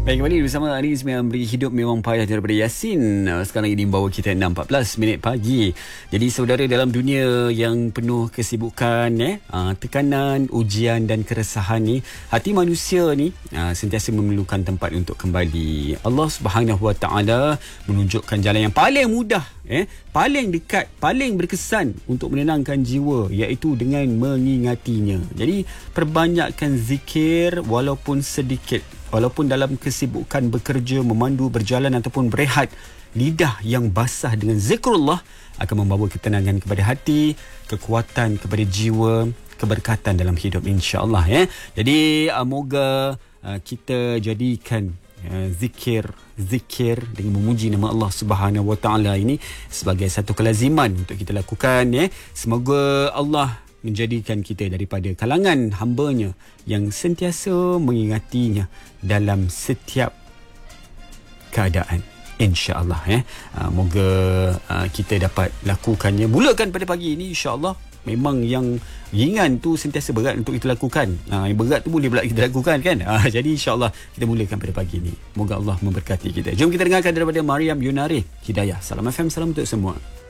Baik, kembali bersama Anis yang beri hidup memang payah daripada Yasin. Sekarang ini membawa kita 6.14 minit pagi. Jadi saudara, dalam dunia yang penuh kesibukan, tekanan, ujian dan keresahan ni, hati manusia ni sentiasa memerlukan tempat untuk kembali. Allah Subhanahu Wa Taala menunjukkan jalan yang paling mudah, paling dekat, paling berkesan untuk menenangkan jiwa, iaitu dengan mengingatinya. Jadi perbanyakkan zikir walaupun sedikit. Walaupun dalam kesibukan bekerja, memandu, berjalan ataupun berehat, lidah yang basah dengan zikrullah akan membawa ketenangan kepada hati, kekuatan kepada jiwa, keberkatan dalam hidup, insya-Allah. Jadi moga kita jadikan zikir dengan memuji nama Allah Subhanahu Wa Taala ini sebagai satu kelaziman untuk kita lakukan. Semoga Allah menjadikan kita daripada kalangan hamba-Nya yang sentiasa mengingatinya dalam setiap keadaan, insya-Allah. Moga kita dapat lakukannya. Mulakan pada pagi ini, insya-Allah. Memang yang ringan tu sentiasa berat untuk kita lakukan. Yang berat tu boleh pula kita lakukan, kan? Jadi insya-Allah kita mulakan pada pagi ini. Moga Allah memberkati kita. Jom kita dengarkan daripada Mariam Yunari Hidayah. Salam FM, salam untuk semua.